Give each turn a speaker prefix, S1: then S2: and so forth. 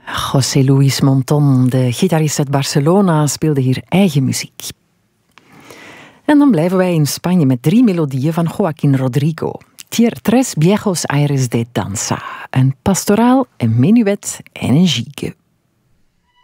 S1: José Luis Monton, de gitarist uit Barcelona, speelde hier eigen muziek. En dan blijven wij in Spanje met 3 melodieën van Joaquín Rodrigo. Tres viejos aires de danza, een pastoraal, een menuet en een gigue.